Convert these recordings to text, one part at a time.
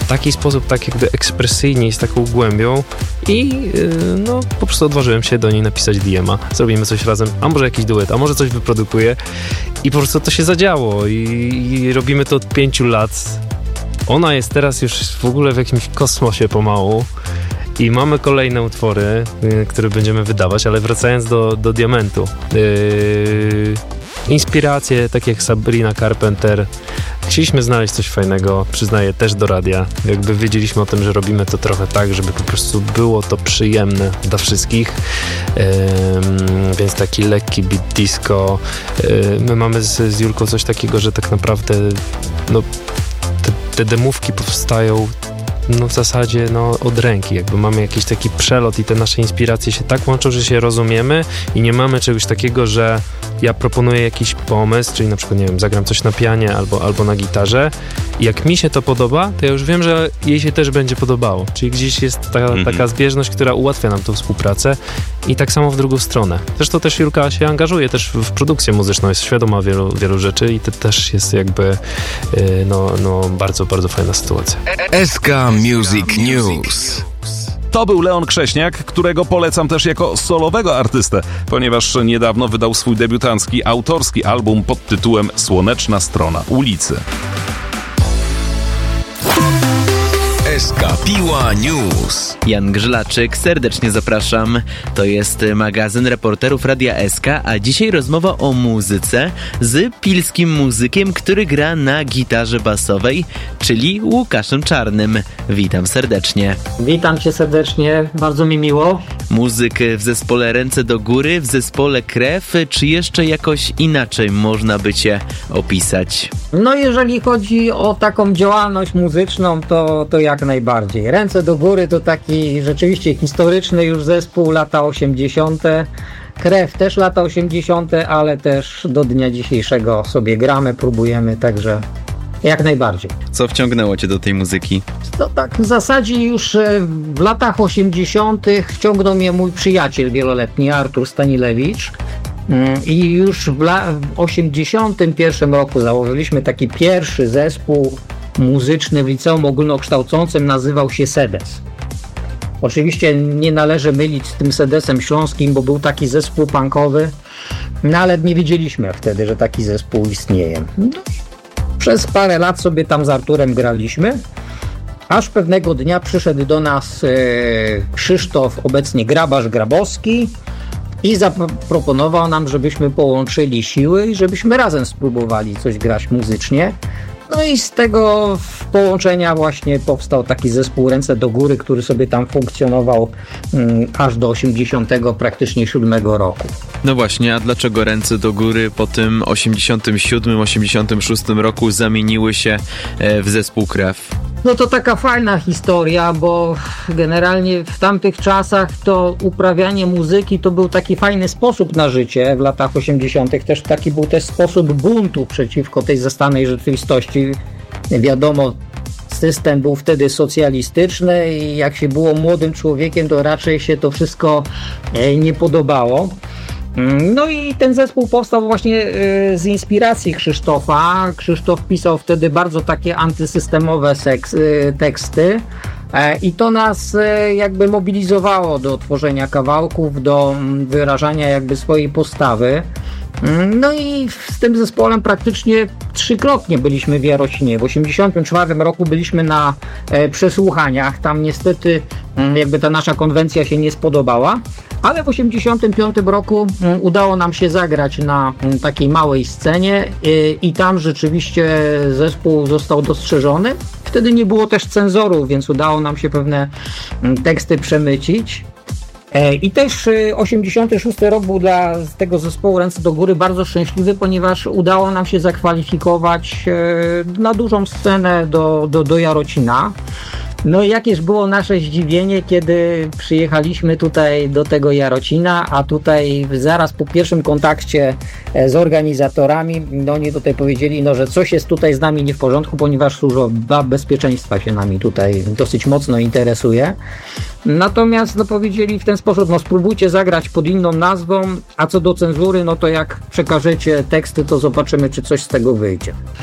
taki sposób, tak jakby ekspresyjnie i z taką głębią i no po prostu odważyłem się do niej napisać DM-a. Zrobimy coś razem, a może jakiś duet, a może coś wyprodukuję i po prostu to się zadziało i robimy to od 5 lat. Ona jest teraz już w ogóle w jakimś kosmosie pomału i mamy kolejne utwory, które będziemy wydawać, ale wracając do Diamentu. Inspiracje, tak jak Sabrina Carpenter. Chcieliśmy znaleźć coś fajnego, przyznaję, też do radia. Jakby wiedzieliśmy o tym, że robimy to trochę tak, żeby po prostu było to przyjemne dla wszystkich. Więc taki lekki beat disco. My mamy z Julką coś takiego, że tak naprawdę no, te demówki powstają no w zasadzie od ręki, jakby mamy jakiś taki przelot i te nasze inspiracje się tak łączą, że się rozumiemy i nie mamy czegoś takiego, że ja proponuję jakiś pomysł, czyli na przykład, nie wiem, zagram coś na pianie albo na gitarze i jak mi się to podoba, to ja już wiem, że jej się też będzie podobało, czyli gdzieś jest taka zbieżność, która ułatwia nam tą współpracę i tak samo w drugą stronę. Zresztą też Julka się angażuje też w produkcję muzyczną, jest świadoma wielu rzeczy i to też jest jakby bardzo, bardzo fajna sytuacja. SK Music News. To był Leon Krześniak, którego polecam też jako solowego artystę, ponieważ niedawno wydał swój debiutancki, autorski album pod tytułem Słoneczna strona ulicy. SK Piła News. Jan Grzylaczyk, serdecznie zapraszam. To jest magazyn reporterów Radia SK, a dzisiaj rozmowa o muzyce z pilskim muzykiem, który gra na gitarze basowej, czyli Łukaszem Czarnym. Witam serdecznie. Witam cię serdecznie, bardzo mi miło. Muzyk w zespole Ręce do Góry, w zespole Krew, czy jeszcze jakoś inaczej można by cię opisać? No jeżeli chodzi o taką działalność muzyczną, to jak najbardziej. Ręce do Góry to taki rzeczywiście historyczny już zespół, lata 80. Krew też lata 80., ale też do dnia dzisiejszego sobie gramy, próbujemy, także jak najbardziej. Co wciągnęło cię do tej muzyki? To tak w zasadzie już w latach 80. wciągnął mnie mój przyjaciel wieloletni Artur Stanilewicz i już w 81 roku założyliśmy taki pierwszy zespół muzyczny w liceum ogólnokształcącym, nazywał się Sedes. Oczywiście nie należy mylić z tym Sedesem śląskim, bo był taki zespół punkowy, no ale nie wiedzieliśmy wtedy, że taki zespół istnieje. No, przez parę lat sobie tam z Arturem graliśmy, aż pewnego dnia przyszedł do nas Krzysztof, obecnie Grabarz Grabowski, i zaproponował nam, żebyśmy połączyli siły i żebyśmy razem spróbowali coś grać muzycznie. No i z tego połączenia właśnie powstał taki zespół Ręce do Góry, który sobie tam funkcjonował aż do 87 roku. No właśnie, a dlaczego Ręce do Góry po tym 87-86 roku zamieniły się w zespół Krew? No to taka fajna historia, bo generalnie w tamtych czasach to uprawianie muzyki to był taki fajny sposób na życie w latach 80. Też taki był też sposób buntu przeciwko tej zastanej rzeczywistości. Wiadomo, system był wtedy socjalistyczny i jak się było młodym człowiekiem, to raczej się to wszystko nie podobało. No i ten zespół powstał właśnie z inspiracji Krzysztofa. Krzysztof pisał wtedy bardzo takie antysystemowe teksty i to nas jakby mobilizowało do tworzenia kawałków, do wyrażania jakby swojej postawy. No i z tym zespołem praktycznie 3-krotnie byliśmy w Jarocinie. W 1984 roku byliśmy na przesłuchaniach. Tam niestety jakby ta nasza konwencja się nie spodobała, ale w 1985 roku udało nam się zagrać na takiej małej scenie i tam rzeczywiście zespół został dostrzeżony. Wtedy nie było też cenzorów, więc udało nam się pewne teksty przemycić. I też 86 rok był dla tego zespołu Ręce do Góry bardzo szczęśliwy, ponieważ udało nam się zakwalifikować na dużą scenę do Jarocina. No i jakież było nasze zdziwienie, kiedy przyjechaliśmy tutaj do tego Jarocina, a tutaj zaraz po pierwszym kontakcie z organizatorami, oni tutaj powiedzieli, że coś jest tutaj z nami nie w porządku, ponieważ służba bezpieczeństwa się nami tutaj dosyć mocno interesuje. Natomiast powiedzieli w ten sposób, spróbujcie zagrać pod inną nazwą, a co do cenzury, to jak przekażecie teksty, to zobaczymy, czy coś z tego wyjdzie.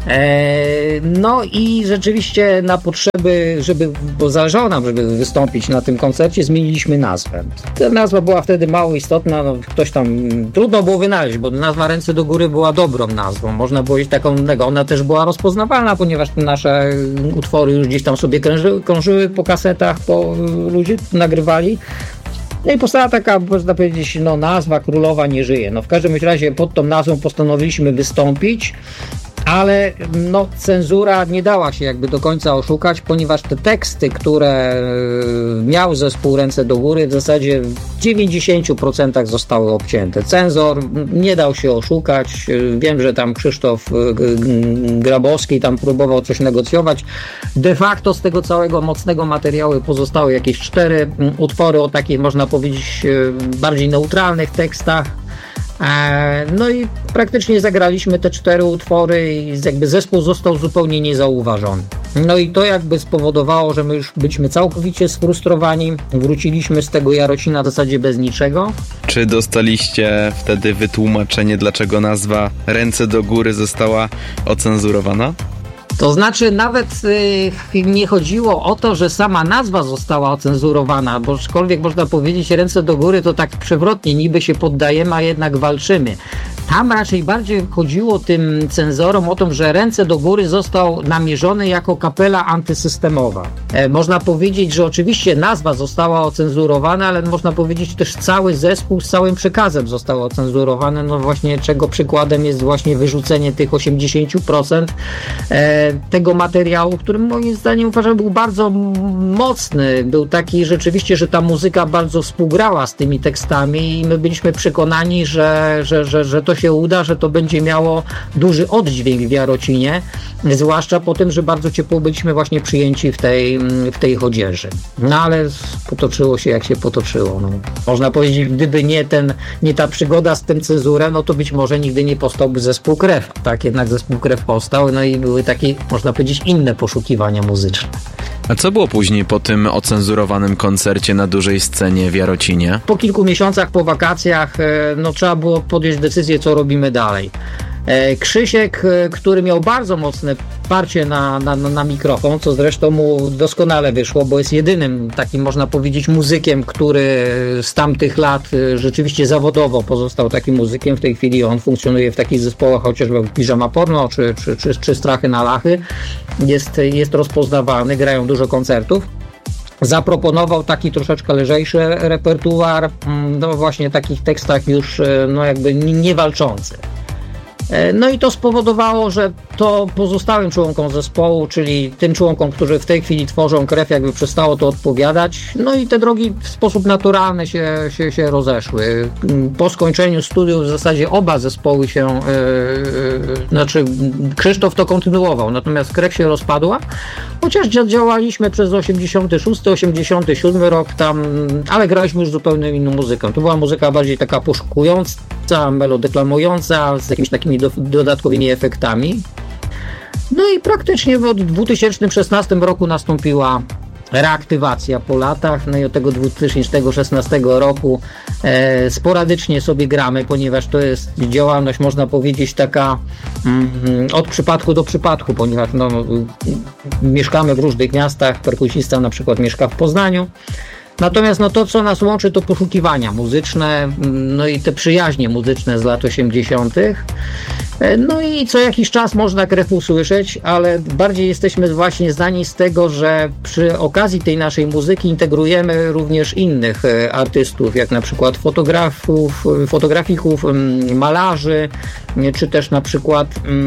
No i rzeczywiście na potrzeby, bo zależało nam, żeby wystąpić na tym koncercie, zmieniliśmy nazwę. Ta nazwa była wtedy mało istotna, no ktoś tam, trudno było wynaleźć, bo nazwa Ręce do góry była dobrą nazwą, można było iść taką, ona też była rozpoznawalna, ponieważ te nasze utwory już gdzieś tam sobie krążyły po kasetach, ludzie nagrywali. No i powstała taka, można powiedzieć, nazwa Królowa nie żyje. W każdym razie pod tą nazwą postanowiliśmy wystąpić, ale cenzura nie dała się jakby do końca oszukać, ponieważ te teksty, które miał zespół Ręce do góry, w zasadzie w 90% zostały obcięte. Cenzor nie dał się oszukać. Wiem, że tam Krzysztof Grabowski tam próbował coś negocjować. De facto z tego całego mocnego materiału pozostały jakieś 4 utwory o takich, można powiedzieć, bardziej neutralnych tekstach. No i praktycznie zagraliśmy te 4 utwory i jakby zespół został zupełnie niezauważony. No i to jakby spowodowało, że my już byliśmy całkowicie sfrustrowani, wróciliśmy z tego Jarocina w zasadzie bez niczego. Czy dostaliście wtedy wytłumaczenie, dlaczego nazwa Ręce do góry została ocenzurowana? To znaczy nawet nie chodziło o to, że sama nazwa została ocenzurowana, bo aczkolwiek można powiedzieć Ręce do góry to tak przewrotnie, niby się poddajemy, a jednak walczymy. Tam raczej bardziej chodziło tym cenzorom o to, że Ręce do góry został namierzony jako kapela antysystemowa. Można powiedzieć, że oczywiście nazwa została ocenzurowana, ale można powiedzieć też cały zespół z całym przekazem został ocenzurowany, właśnie czego przykładem jest właśnie wyrzucenie tych 80% tego materiału, który moim zdaniem uważam był bardzo mocny. Był taki rzeczywiście, że ta muzyka bardzo współgrała z tymi tekstami i my byliśmy przekonani, że to się uda, że to będzie miało duży oddźwięk w Jarocinie, zwłaszcza po tym, że bardzo ciepło byliśmy właśnie przyjęci w tej chodzieży. Ale potoczyło się jak się potoczyło. Można powiedzieć, gdyby nie ta przygoda z tym cenzurem, to być może nigdy nie powstałby zespół Krew. Tak jednak zespół Krew powstał, i były takie, można powiedzieć, inne poszukiwania muzyczne. A co było później po tym ocenzurowanym koncercie na dużej scenie w Jarocinie? Po kilku miesiącach, po wakacjach, trzeba było podjąć decyzję, co robimy dalej. Krzysiek, który miał bardzo mocne parcie na mikrofon, co zresztą mu doskonale wyszło, bo jest jedynym takim, można powiedzieć, muzykiem, który z tamtych lat rzeczywiście zawodowo pozostał takim muzykiem. W tej chwili on funkcjonuje w takich zespołach, chociażby Piżama Porno czy Strachy na Lachy. Jest rozpoznawany, grają dużo koncertów. Zaproponował taki troszeczkę lżejszy repertuar, właśnie takich tekstach już jakby nie walczących. I to spowodowało, że to pozostałym członkom zespołu, czyli tym członkom, którzy w tej chwili tworzą Krew, jakby przestało to odpowiadać. I te drogi w sposób naturalny się rozeszły. Po skończeniu studiów w zasadzie oba zespoły Krzysztof to kontynuował, natomiast Krew się rozpadła, chociaż działaliśmy przez 86, 87 rok tam, ale graliśmy już zupełnie inną muzykę. To była muzyka bardziej taka poszukująca, melodeklamująca, z jakimiś takimi dodatkowymi efektami. I praktycznie od 2016 roku nastąpiła reaktywacja po latach. I od tego 2016 roku sporadycznie sobie gramy, ponieważ to jest działalność, można powiedzieć, taka od przypadku do przypadku, ponieważ mieszkamy w różnych miastach. Perkusista na przykład mieszka w Poznaniu. Natomiast to, co nas łączy, to poszukiwania muzyczne, i te przyjaźnie muzyczne z lat 80. I co jakiś czas można Krew usłyszeć, ale bardziej jesteśmy właśnie znani z tego, że przy okazji tej naszej muzyki integrujemy również innych artystów, jak na przykład fotografików, malarzy, czy też na przykład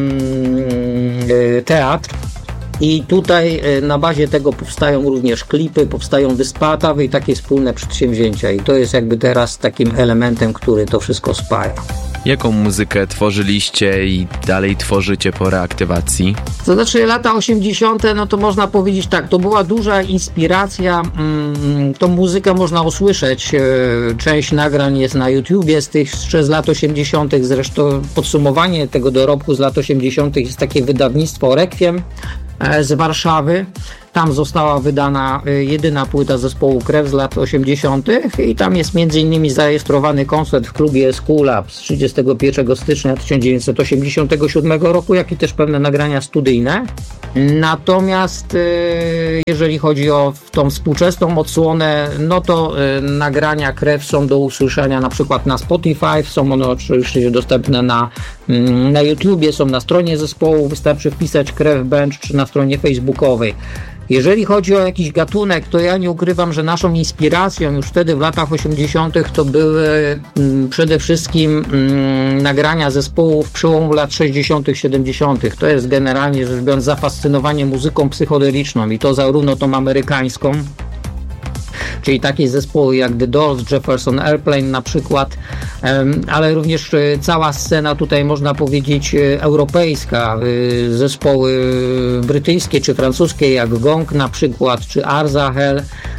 teatr. I tutaj na bazie tego powstają również klipy, powstają wyspatawy i takie wspólne przedsięwzięcia. I to jest jakby teraz takim elementem, który to wszystko spaja. Jaką muzykę tworzyliście i dalej tworzycie po reaktywacji? To znaczy lata 80. to można powiedzieć tak, to była duża inspiracja. Tą muzykę można usłyszeć. Część nagrań jest na YouTubie z lat 80. Zresztą podsumowanie tego dorobku z lat 80. jest takie wydawnictwo Requiem z Warszawy. Tam została wydana jedyna płyta zespołu Krew z lat 80. i tam jest m.in. zarejestrowany koncert w klubie School Up z 31 stycznia 1987 roku, jak i też pewne nagrania studyjne. Natomiast jeżeli chodzi o tą współczesną odsłonę, no to nagrania Krew są do usłyszenia na przykład na Spotify, są one oczywiście dostępne na YouTubie, są na stronie zespołu, wystarczy wpisać Krew Band czy na stronie facebookowej. Jeżeli chodzi o jakiś gatunek, to ja nie ukrywam, że naszą inspiracją już wtedy w latach 80. to były przede wszystkim nagrania zespołów przełomu lat 60., 70. To jest generalnie rzecz biorąc zafascynowanie muzyką psychodeliczną i to zarówno tą amerykańską, czyli takie zespoły jak The Doors, Jefferson Airplane na przykład, ale również cała scena tutaj można powiedzieć europejska, zespoły brytyjskie czy francuskie jak Gong na przykład, czy Arzachel,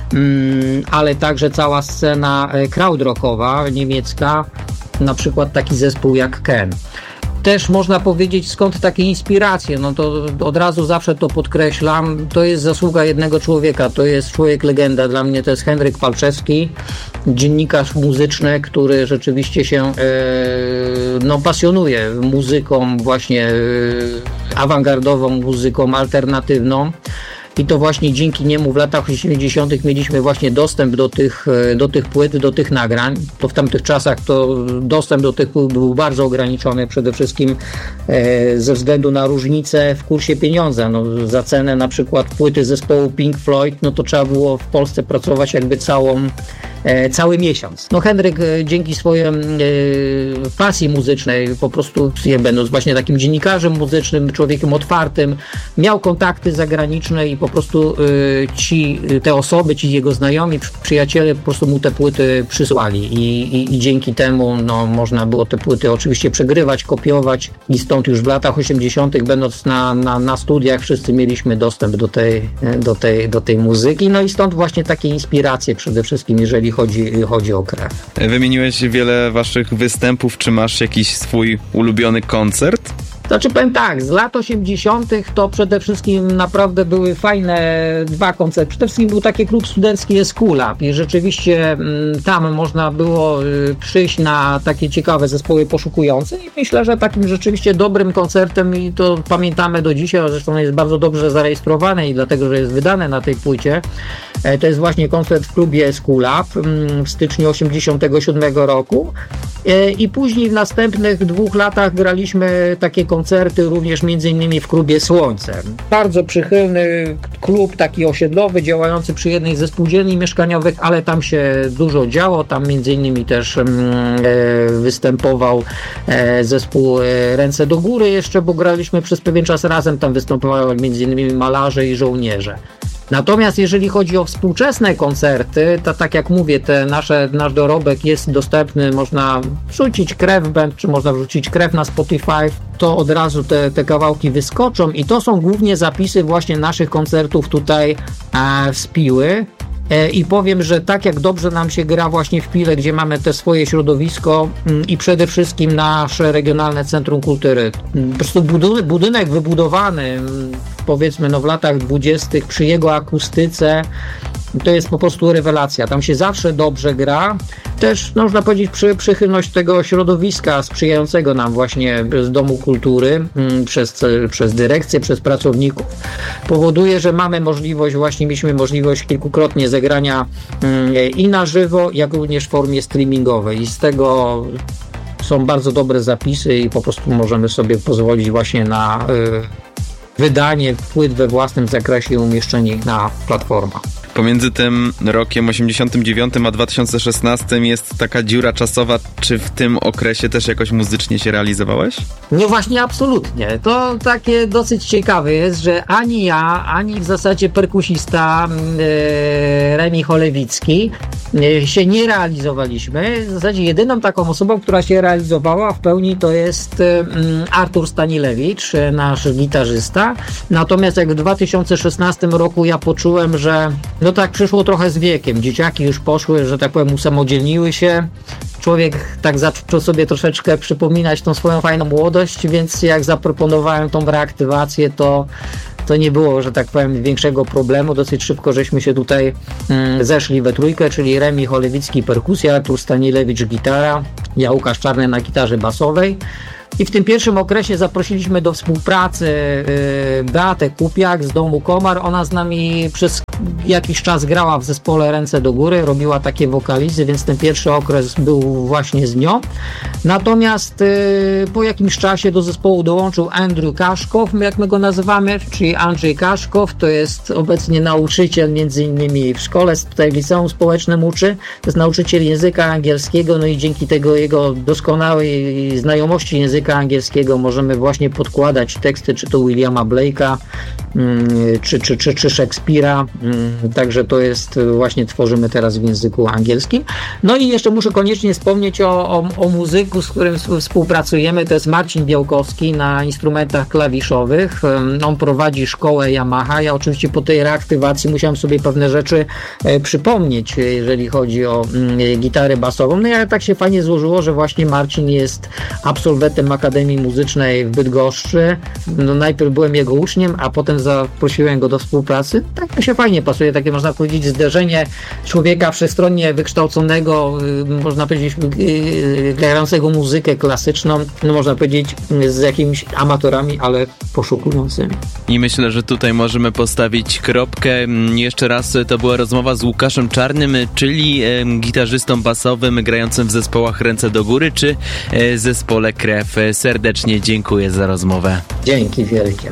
ale także cała scena krautrockowa niemiecka, na przykład taki zespół jak Ken. Też można powiedzieć, skąd takie inspiracje, no to od razu zawsze to podkreślam, to jest zasługa jednego człowieka, to jest człowiek legenda, dla mnie to jest Henryk Palczewski, dziennikarz muzyczny, który rzeczywiście się pasjonuje muzyką właśnie awangardową, muzyką alternatywną. I to właśnie dzięki niemu w latach 80. mieliśmy właśnie dostęp do tych płyt, do tych nagrań. To w tamtych czasach to dostęp do tych płyt był bardzo ograniczony, przede wszystkim ze względu na różnicę w kursie pieniądza. No, za cenę na przykład płyty zespołu Pink Floyd, no to trzeba było w Polsce pracować jakby cały miesiąc. No Henryk dzięki swojej pasji muzycznej, po prostu będąc właśnie takim dziennikarzem muzycznym, człowiekiem otwartym, miał kontakty zagraniczne i po prostu te osoby, ci jego znajomi, przyjaciele po prostu mu te płyty przysłali i dzięki temu no, można było te płyty oczywiście przegrywać, kopiować i stąd już w latach 80. będąc na studiach wszyscy mieliśmy dostęp do tej muzyki, no i stąd właśnie takie inspiracje przede wszystkim, jeżeli chodzi o Krew. Wymieniłeś wiele waszych występów, czy masz jakiś swój ulubiony koncert? Znaczy powiem tak, z lat 80. to przede wszystkim naprawdę były fajne dwa koncerty. Przede wszystkim był taki klub studencki School Up i rzeczywiście tam można było przyjść na takie ciekawe zespoły poszukujące i myślę, że takim rzeczywiście dobrym koncertem i to pamiętamy do dzisiaj, a zresztą jest bardzo dobrze zarejestrowane i dlatego, że jest wydane na tej płycie. To jest właśnie koncert w klubie School Up w styczniu 87 roku i później w następnych 2 latach graliśmy takie koncerty również między innymi w klubie Słońce. Bardzo przychylny klub, taki osiedlowy, działający przy jednej ze spółdzielni mieszkaniowych, ale tam się dużo działo, tam między innymi też występował zespół Ręce do Góry jeszcze, bo graliśmy przez pewien czas razem, tam występowali między innymi Malarze i Żołnierze. Natomiast jeżeli chodzi o współczesne koncerty, to tak jak mówię, nasz dorobek jest dostępny, można wrzucić Krew Band, czy można wrzucić Krew na Spotify, to od razu te kawałki wyskoczą i to są głównie zapisy właśnie naszych koncertów tutaj z Piły. I powiem, że tak jak dobrze nam się gra właśnie w Pile, gdzie mamy te swoje środowisko i przede wszystkim nasze Regionalne Centrum Kultury. Po prostu budynek wybudowany powiedzmy w latach 20. przy jego akustyce to jest po prostu rewelacja. Tam się zawsze dobrze gra. Też można powiedzieć przychylność tego środowiska sprzyjającego nam właśnie z Domu Kultury przez dyrekcję, przez pracowników powoduje, że mieliśmy możliwość kilkukrotnie zagrania i na żywo, jak również w formie streamingowej i z tego są bardzo dobre zapisy i po prostu możemy sobie pozwolić właśnie na wydanie płyt we własnym zakresie i umieszczenie ich na platformach. Pomiędzy tym rokiem 89 a 2016 jest taka dziura czasowa. Czy w tym okresie też jakoś muzycznie się realizowałeś? No właśnie, absolutnie. To takie dosyć ciekawe jest, że ani ja, ani w zasadzie perkusista Remi Cholewicki się nie realizowaliśmy. W zasadzie jedyną taką osobą, która się realizowała w pełni, to jest Artur Stanilewicz, nasz gitarzysta. Natomiast jak w 2016 roku ja poczułem, że no tak przyszło trochę z wiekiem. Dzieciaki już poszły, że tak powiem, usamodzielniły się. Człowiek tak zaczął sobie troszeczkę przypominać tą swoją fajną młodość, więc jak zaproponowałem tą reaktywację, to to nie było, że tak powiem, większego problemu. Dosyć szybko żeśmy się tutaj zeszli we trójkę, czyli Remi Cholewicki perkusja, Artur Stanilewicz gitara, ja Łukasz Czarny na gitarze basowej. I w tym pierwszym okresie zaprosiliśmy do współpracy Beatę Kupiak z Domu Komar. Ona z nami przez jakiś czas grała w zespole Ręce do Góry, robiła takie wokalizy, więc ten pierwszy okres był właśnie z nią. Natomiast po jakimś czasie do zespołu dołączył Andrew Kaszkow, jak my go nazywamy, czyli Andrzej Kaszkow. To jest obecnie nauczyciel między innymi w szkole, tutaj w liceum społecznym uczy. To jest nauczyciel języka angielskiego, no i dzięki tego jego doskonałej znajomości języka angielskiego możemy właśnie podkładać teksty, czy to Williama Blake'a, czy Szekspira. Także to jest właśnie, tworzymy teraz w języku angielskim. No i jeszcze muszę koniecznie wspomnieć o muzyku, z którym współpracujemy. To jest Marcin Białkowski na instrumentach klawiszowych. On prowadzi szkołę Yamaha. Ja oczywiście po tej reaktywacji musiałem sobie pewne rzeczy przypomnieć, jeżeli chodzi o gitarę basową. No i tak się fajnie złożyło, że właśnie Marcin jest absolwentem Akademii Muzycznej w Bydgoszczy. No najpierw byłem jego uczniem, a potem zaprosiłem go do współpracy. Tak to się fajnie pasuje, takie można powiedzieć zderzenie człowieka wszechstronnie wykształconego, można powiedzieć grającego muzykę klasyczną, no można powiedzieć z jakimiś amatorami, ale poszukującymi. I myślę, że tutaj możemy postawić kropkę. Jeszcze raz, to była rozmowa z Łukaszem Czarnym, czyli gitarzystą basowym grającym w zespołach Ręce do Góry, czy zespole Krew. Serdecznie dziękuję za rozmowę. Dzięki wielkie.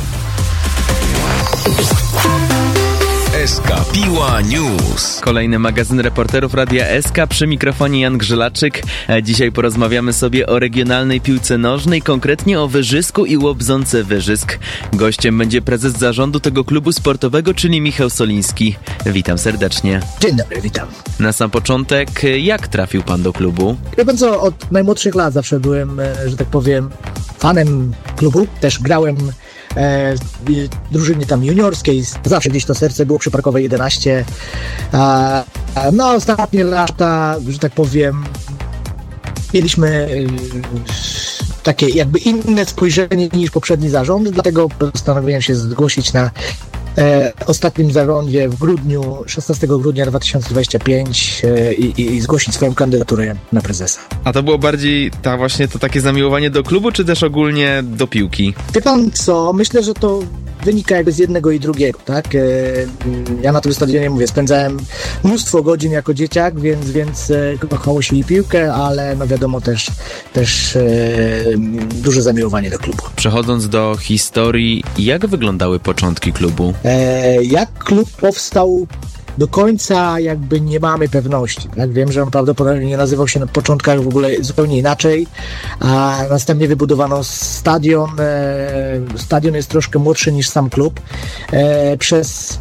SK Piła News. Kolejny magazyn reporterów Radia SK, przy mikrofonie Jan Grzelaczyk. Dzisiaj porozmawiamy sobie o regionalnej piłce nożnej, konkretnie o Wyżysku i Łobzące Wyżysk. Gościem będzie prezes zarządu tego klubu sportowego, czyli Michał Soliński. Witam serdecznie. Dzień dobry, witam. Na sam początek, jak trafił pan do klubu? Wie pan co, od najmłodszych lat zawsze byłem, że tak powiem, fanem klubu. Też grałem w drużynie tam juniorskiej. Zawsze gdzieś to serce było przy Parkowej 11. No ostatnie lata, że tak powiem, mieliśmy takie jakby inne spojrzenie niż poprzedni zarząd, dlatego postanowiłem się zgłosić na ostatnim zarządzie w grudniu, 16 grudnia 2025 i zgłosić swoją kandydaturę na prezesa. A to było bardziej to takie zamiłowanie do klubu, czy też ogólnie do piłki? Wie pan co, myślę, że to wynika jakby z jednego i drugiego, tak? Ja na tym stadionie, mówię, spędzałem mnóstwo godzin jako dzieciak, więc kochało się i piłkę, ale no wiadomo też duże zamiłowanie do klubu. Przechodząc do historii, jak wyglądały początki klubu? Jak klub powstał, do końca jakby nie mamy pewności. Tak? Wiem, że on prawdopodobnie nazywał się na początkach w ogóle zupełnie inaczej, a następnie wybudowano stadion. Stadion jest troszkę młodszy niż sam klub. Przez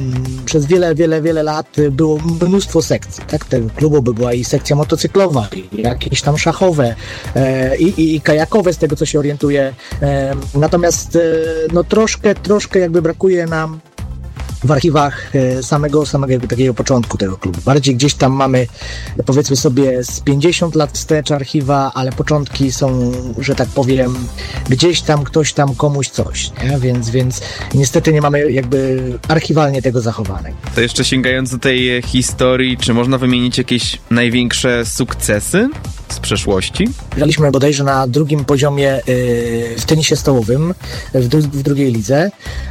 wiele lat było mnóstwo sekcji. Tak? Tego klubu była i sekcja motocyklowa, i jakieś tam szachowe, i kajakowe, z tego co się orientuję. Natomiast no troszkę jakby brakuje nam w archiwach samego jakby takiego początku tego klubu. Bardziej gdzieś tam mamy, powiedzmy sobie, z 50 lat wstecz archiwa, ale początki są, że tak powiem, gdzieś tam, ktoś tam, komuś coś, nie? Więc niestety nie mamy jakby archiwalnie tego zachowanego. To jeszcze sięgając do tej historii, czy można wymienić jakieś największe sukcesy z przeszłości? Graliśmy bodajże na drugim poziomie w tenisie stołowym, w drugiej lidze.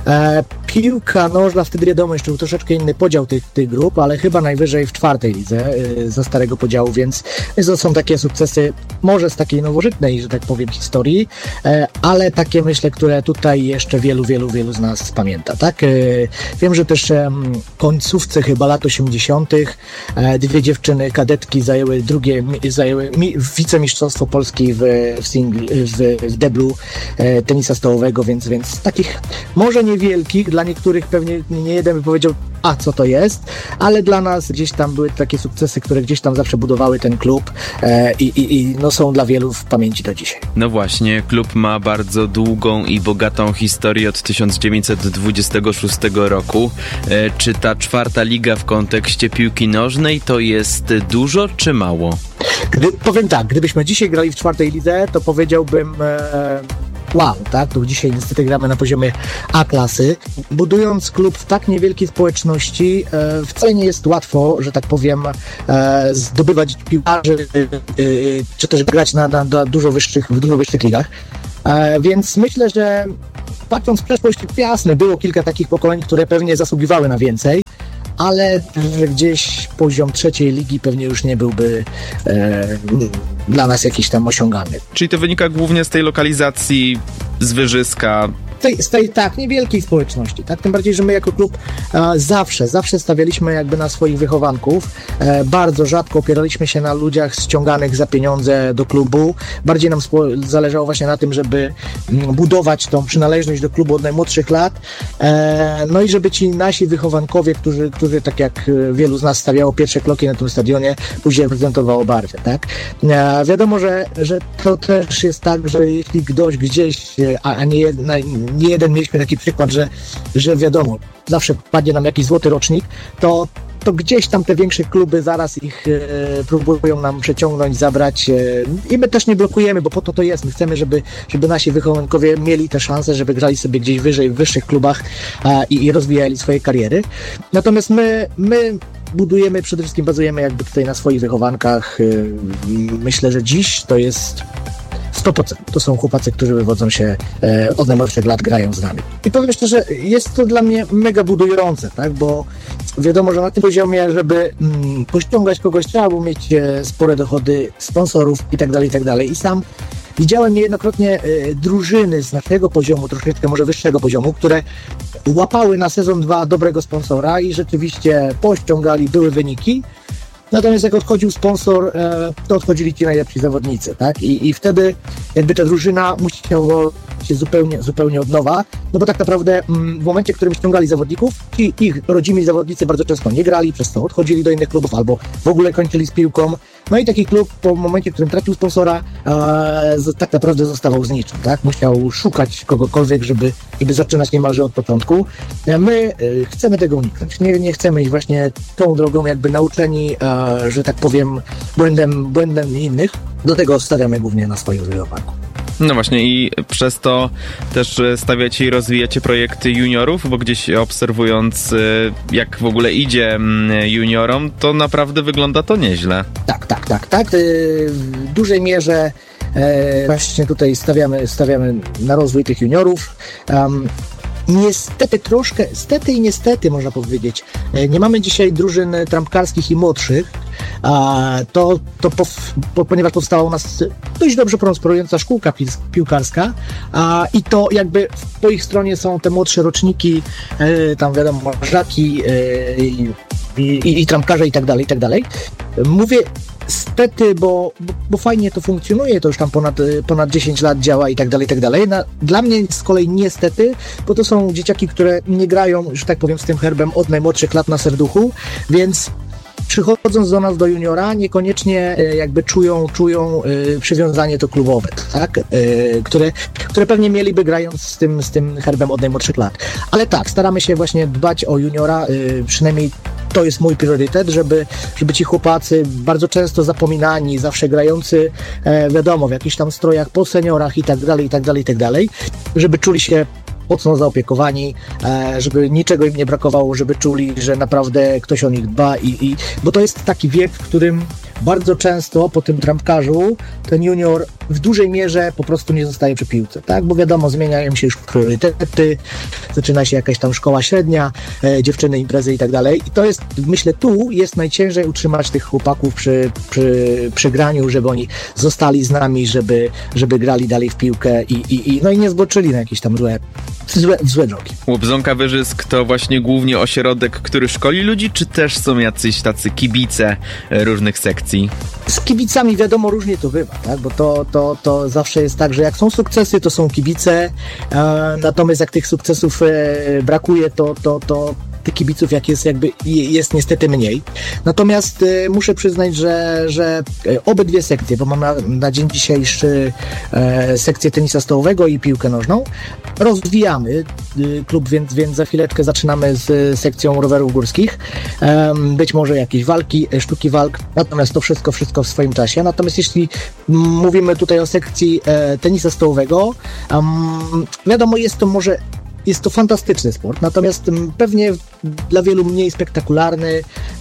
Piłka nożna, wtedy wiadomo, jeszcze był troszeczkę inny podział tych grup, ale chyba najwyżej w czwartej lidze za starego podziału, więc to są takie sukcesy może z takiej nowożytnej, że tak powiem, historii, ale takie, myślę, które tutaj jeszcze wielu z nas pamięta, tak? Wiem, że też w końcówce chyba lat 80. Dwie dziewczyny kadetki zajęły wicemistrzostwo Polski w deblu tenisa stołowego, więc takich może niewielkich, dla niektórych pewnie nie jeden by powiedział, a co to jest, ale dla nas gdzieś tam były takie sukcesy, które gdzieś tam zawsze budowały ten klub i no są dla wielu w pamięci do dzisiaj. No właśnie, klub ma bardzo długą i bogatą historię od 1926 roku. Czy ta czwarta liga w kontekście piłki nożnej to jest dużo czy mało? Powiem tak, gdybyśmy dzisiaj grali w czwartej lidze, to powiedziałbym wow, tak? To dzisiaj niestety gramy na poziomie A klasy. Budując klub w tak niewielkiej społeczności, wcale nie jest łatwo, że tak powiem, zdobywać piłkarzy, czy też grać na dużo wyższych ligach. Więc myślę, że patrząc w przeszłość, jasne, było kilka takich pokoleń, które pewnie zasługiwały na więcej, ale że gdzieś poziom trzeciej ligi pewnie już nie byłby dla nas jakiś tam osiągany. Czyli to wynika głównie z tej lokalizacji, z Wyżyska. Z tej tak, niewielkiej społeczności, tak? Tym bardziej, że my jako klub zawsze stawialiśmy jakby na swoich wychowanków. Bardzo rzadko opieraliśmy się na ludziach ściąganych za pieniądze do klubu. Bardziej nam zależało właśnie na tym, żeby budować tą przynależność do klubu od najmłodszych lat. No i żeby ci nasi wychowankowie, którzy tak jak wielu z nas stawiało pierwsze kroki na tym stadionie, później reprezentowało barwę, tak? Wiadomo, że to też jest tak, że jeśli ktoś gdzieś, a nie jeden mieliśmy taki przykład, że wiadomo, zawsze padnie nam jakiś złoty rocznik, to gdzieś tam te większe kluby zaraz ich próbują nam przeciągnąć, zabrać i my też nie blokujemy, bo po to jest. My chcemy, żeby nasi wychowankowie mieli te szanse, żeby grali sobie gdzieś wyżej, w wyższych klubach i rozwijali swoje kariery. Natomiast my budujemy, przede wszystkim bazujemy jakby tutaj na swoich wychowankach. Myślę, że dziś to jest 100%. To są chłopacy, którzy wywodzą się od najmłodszych lat, grają z nami. I powiem szczerze, jest to dla mnie mega budujące, tak? Bo wiadomo, że na tym poziomie, żeby pościągać kogoś, trzeba było mieć spore dochody sponsorów i tak dalej. I sam widziałem niejednokrotnie drużyny z naszego poziomu, troszeczkę może wyższego poziomu, które łapały na sezon 2 dobrego sponsora i rzeczywiście pościągali, były wyniki. Natomiast jak odchodził sponsor, to odchodzili ci najlepsi zawodnicy, tak? I wtedy jakby ta drużyna musiała się zupełnie od nowa, no bo tak naprawdę w momencie, w którym ściągali zawodników, ci ich rodzimi zawodnicy bardzo często nie grali, przez to odchodzili do innych klubów albo w ogóle kończyli z piłką. No i taki klub po momencie, w którym tracił sponsora, tak naprawdę zostawał z niczym, tak? Musiał szukać kogokolwiek, żeby zaczynać niemalże od początku. My chcemy tego uniknąć. Nie chcemy iść właśnie tą drogą jakby nauczeni, że tak powiem, błędem innych. Do tego stawiamy głównie na swoich wychowanków. No właśnie i przez to też stawiacie i rozwijacie projekty juniorów, bo gdzieś obserwując jak w ogóle idzie juniorom, to naprawdę wygląda to nieźle. Tak. W dużej mierze właśnie tutaj stawiamy na rozwój tych juniorów. Niestety troszkę, niestety można powiedzieć, nie mamy dzisiaj drużyn trampkarskich i młodszych, ponieważ powstała u nas dość dobrze prosperująca szkółka piłkarska i to jakby po ich stronie są te młodsze roczniki, tam wiadomo, żaki i trampkarze i tak dalej. Mówię stety, bo fajnie to funkcjonuje, to już tam ponad 10 lat działa i tak dalej. Dla mnie z kolei niestety, bo to są dzieciaki, które nie grają, że tak powiem, z tym herbem od najmłodszych lat na serduchu, więc przychodząc do nas do juniora, niekoniecznie jakby czują przywiązanie to klubowe, tak? Które pewnie mieliby grając z tym herbem od najmłodszych lat. Ale tak, staramy się właśnie dbać o juniora, przynajmniej to jest mój priorytet, żeby ci chłopacy bardzo często zapominani, zawsze grający, wiadomo, w jakichś tam strojach po seniorach i tak dalej, żeby czuli się mocno zaopiekowani, żeby niczego im nie brakowało, żeby czuli, że naprawdę ktoś o nich dba bo to jest taki wiek, w którym bardzo często po tym trampkarzu ten junior w dużej mierze po prostu nie zostaje przy piłce, tak? Bo wiadomo, zmieniają się już priorytety, zaczyna się jakaś tam szkoła średnia, dziewczyny, imprezy i tak dalej. I to jest, myślę, tu jest najciężej utrzymać tych chłopaków przy graniu, żeby oni zostali z nami, żeby grali dalej w piłkę i nie zboczyli na jakieś tam złe drogi. Łobzonka Wyżysk to właśnie głównie ośrodek, który szkoli ludzi, czy też są jacyś tacy kibice różnych sekcji? Z kibicami wiadomo, różnie to bywa, tak? Bo to zawsze jest tak, że jak są sukcesy, to są kibice, natomiast jak tych sukcesów brakuje, to tych kibiców, jak jest niestety mniej. Natomiast muszę przyznać, że obydwie sekcje, bo mam na dzień dzisiejszy sekcję tenisa stołowego i piłkę nożną, rozwijamy klub, więc za chwileczkę zaczynamy z sekcją rowerów górskich. Być może jakieś walki, sztuki walk, natomiast to wszystko w swoim czasie. Natomiast jeśli mówimy tutaj o sekcji tenisa stołowego, wiadomo, jest to fantastyczny sport, natomiast pewnie dla wielu mniej spektakularny.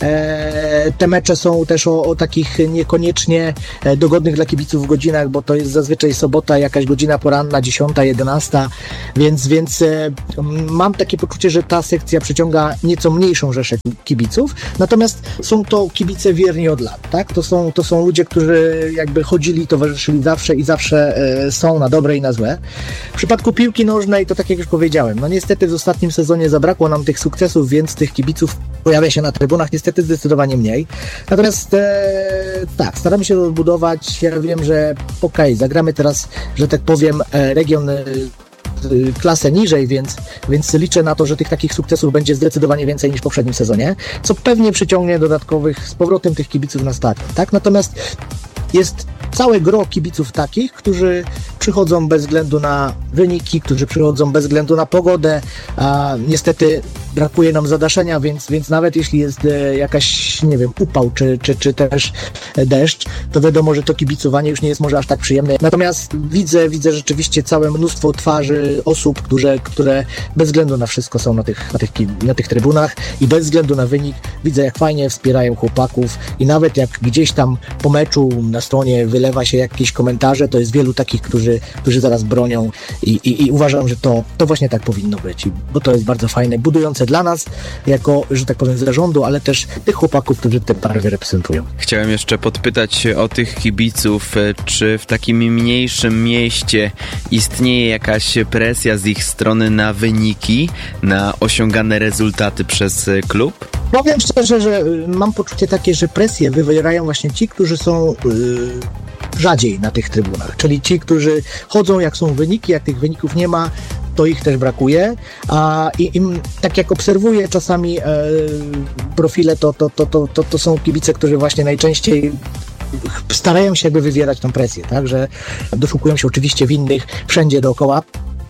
Te mecze są też o takich niekoniecznie dogodnych dla kibiców godzinach, bo to jest zazwyczaj sobota, jakaś godzina poranna, 10, 11, więc mam takie poczucie, że ta sekcja przyciąga nieco mniejszą rzeszę kibiców, natomiast są to kibice wierni od lat, tak? To są ludzie, którzy jakby chodzili, towarzyszyli zawsze i zawsze są na dobre i na złe. W przypadku piłki nożnej to tak jak już powiedziałem, no niestety w ostatnim sezonie zabrakło nam tych sukcesów, więc tych kibiców pojawia się na trybunach niestety zdecydowanie mniej. Natomiast tak, staramy się to odbudować. Ja wiem, że zagramy teraz, że tak powiem, region klasę niżej, więc liczę na to, że tych takich sukcesów będzie zdecydowanie więcej niż w poprzednim sezonie, co pewnie przyciągnie dodatkowych z powrotem tych kibiców na stadion, tak? Natomiast jest całe gro kibiców takich, którzy przychodzą bez względu na wyniki, którzy przychodzą bez względu na pogodę, a niestety brakuje nam zadaszenia, więc nawet jeśli jest jakaś, nie wiem, upał czy też deszcz, to wiadomo, że to kibicowanie już nie jest może aż tak przyjemne. Natomiast widzę rzeczywiście całe mnóstwo twarzy osób, które bez względu na wszystko są na tych trybunach i bez względu na wynik widzę, jak fajnie wspierają chłopaków i nawet jak gdzieś tam po meczu na stronie wylewa się jakieś komentarze, to jest wielu takich, którzy zaraz bronią i uważam, że to właśnie tak powinno być, bo to jest bardzo fajne, budujące dla nas, jako, że tak powiem, zarządu, ale też tych chłopaków, którzy te barwy reprezentują. Chciałem jeszcze podpytać o tych kibiców, czy w takim mniejszym mieście istnieje jakaś presja z ich strony na wyniki, na osiągane rezultaty przez klub? Powiem szczerze, że mam poczucie takie, że presję wywierają właśnie ci, którzy są rzadziej na tych trybunach, czyli ci, którzy chodzą, jak są wyniki, jak tych wyników nie ma, to ich też brakuje, i tak jak obserwuję czasami profile, to są kibice, którzy właśnie najczęściej starają się jakby wywierać tą presję, tak, że doszukują się oczywiście winnych wszędzie dookoła.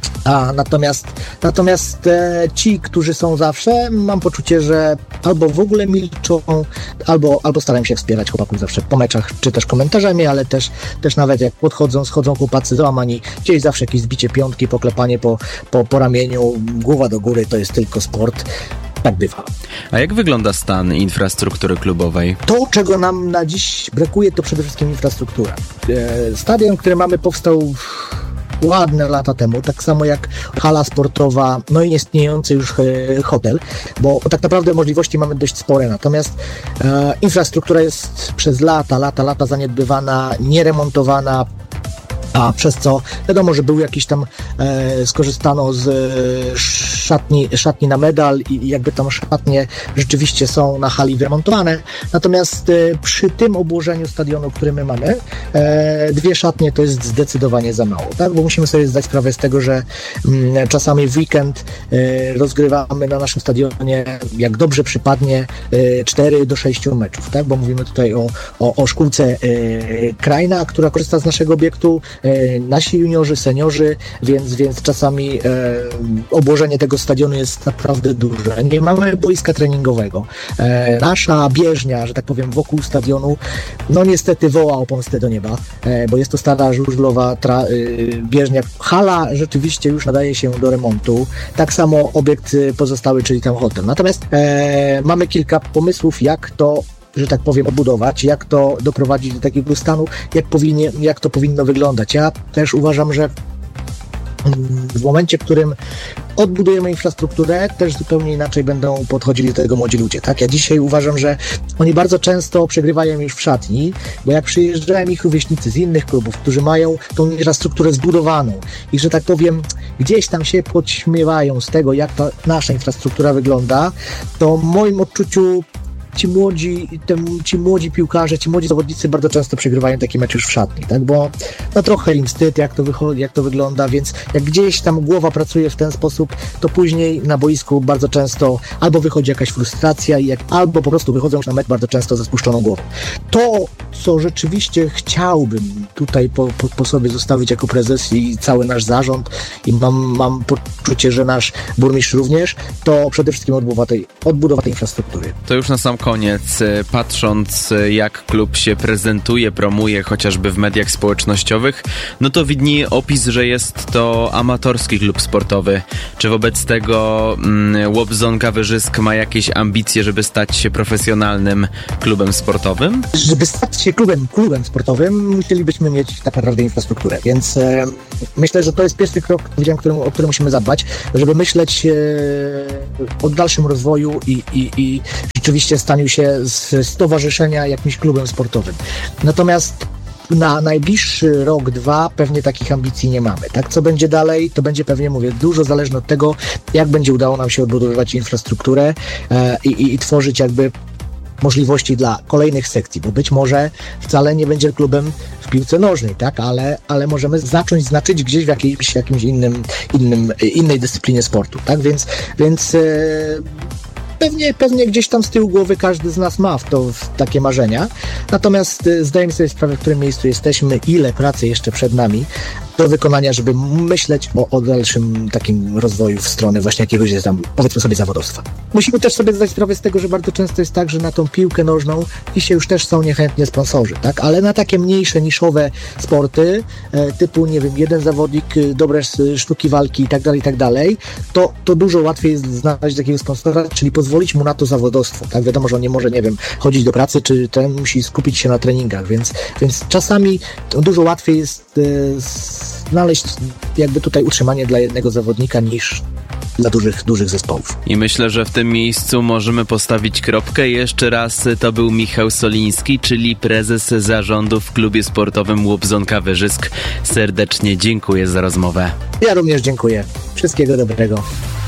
Natomiast ci, którzy są zawsze, mam poczucie, że albo w ogóle milczą, albo starają się wspierać chłopaków zawsze po meczach, czy też komentarzami, ale też nawet jak schodzą chłopacy załamani, gdzieś zawsze jakieś zbicie piątki, poklepanie po ramieniu, głowa do góry, to jest tylko sport. Tak bywa. A jak wygląda stan infrastruktury klubowej? To, czego nam na dziś brakuje, to przede wszystkim infrastruktura. Stadion, który mamy, powstał ładne lata temu, tak samo jak hala sportowa, no i istniejący już hotel, bo tak naprawdę możliwości mamy dość spore, natomiast infrastruktura jest przez lata zaniedbywana, nieremontowana, a przez co wiadomo, że był jakiś tam skorzystano z szatni na medal i jakby tam szatnie rzeczywiście są na hali wyremontowane, natomiast przy tym obłożeniu stadionu, który my mamy, 2 szatnie to jest zdecydowanie za mało, tak? Bo musimy sobie zdać sprawę z tego, że czasami w weekend rozgrywamy na naszym stadionie, jak dobrze przypadnie, 4 do 6 meczów, tak? Bo mówimy tutaj o szkółce Krajna, która korzysta z naszego obiektu, nasi juniorzy, seniorzy, więc czasami obłożenie tego stadionu jest naprawdę duże. Nie mamy boiska treningowego. Nasza bieżnia, że tak powiem, wokół stadionu, no niestety woła o pomstę do nieba, bo jest to stara żużlowa bieżnia. Hala rzeczywiście już nadaje się do remontu. Tak samo obiekt pozostały, czyli ten hotel. Natomiast mamy kilka pomysłów, jak to, że tak powiem, obudować, jak to doprowadzić do takiego stanu, jak to powinno wyglądać. Ja też uważam, że w momencie, w którym odbudujemy infrastrukturę, też zupełnie inaczej będą podchodzili do tego młodzi ludzie, tak? Ja dzisiaj uważam, że oni bardzo często przegrywają już w szatni, bo jak przyjeżdżają ich rówieśnicy z innych klubów, którzy mają tą infrastrukturę zbudowaną i, że tak powiem, gdzieś tam się podśmiewają z tego, jak ta nasza infrastruktura wygląda, to w moim odczuciu ci młodzi piłkarze, ci młodzi zawodnicy bardzo często przegrywają taki mecz już w szatni, tak? Bo no trochę im wstyd, jak to wygląda, więc jak gdzieś tam głowa pracuje w ten sposób, to później na boisku bardzo często albo wychodzi jakaś frustracja, albo po prostu wychodzą już na mecz bardzo często ze spuszczoną głową. To, co rzeczywiście chciałbym tutaj po sobie zostawić jako prezes i cały nasz zarząd, i mam poczucie, że nasz burmistrz również, to przede wszystkim odbudowa tej infrastruktury. To już na sam koniec, patrząc jak klub się prezentuje, promuje chociażby w mediach społecznościowych, no to widnieje opis, że jest to amatorski klub sportowy. Czy wobec tego Łobzonka Wyżysk ma jakieś ambicje, żeby stać się profesjonalnym klubem sportowym? Żeby stać się klubem sportowym, musielibyśmy mieć tak naprawdę infrastrukturę, więc myślę, że to jest pierwszy krok, o który musimy zadbać, żeby myśleć o dalszym rozwoju i rzeczywiście staniu się z stowarzyszenia jakimś klubem sportowym. Natomiast na najbliższy rok, 2 pewnie takich ambicji nie mamy. Tak, co będzie dalej, to będzie pewnie, mówię, dużo zależne od tego, jak będzie udało nam się odbudowywać infrastrukturę i tworzyć jakby możliwości dla kolejnych sekcji, bo być może wcale nie będzie klubem w piłce nożnej, tak, ale możemy zacząć znaczyć gdzieś w jakimś innej dyscyplinie sportu, tak, więc pewnie gdzieś tam z tyłu głowy każdy z nas ma w takie marzenia, natomiast zdajemy sobie sprawę, w którym miejscu jesteśmy, ile pracy jeszcze przed nami do wykonania, żeby myśleć o dalszym takim rozwoju w stronę właśnie jakiegoś tam, powiedzmy sobie, zawodowstwa. Musimy też sobie zdać sprawę z tego, że bardzo często jest tak, że na tą piłkę nożną dzisiaj już też są niechętnie sponsorzy, tak? Ale na takie mniejsze, niszowe sporty, typu, nie wiem, jeden zawodnik, dobre sztuki walki i tak dalej, to dużo łatwiej jest znaleźć takiego sponsora, czyli pozwolić mu na to zawodowstwo, tak? Wiadomo, że on nie może, nie wiem, chodzić do pracy, czy ten musi skupić się na treningach, więc czasami dużo łatwiej jest znaleźć jakby tutaj utrzymanie dla jednego zawodnika niż dla dużych zespołów. I myślę, że w tym miejscu możemy postawić kropkę. Jeszcze raz to był Michał Soliński, czyli prezes zarządu w klubie sportowym Łobzonka Wyżysk. Serdecznie dziękuję za rozmowę. Ja również dziękuję. Wszystkiego dobrego.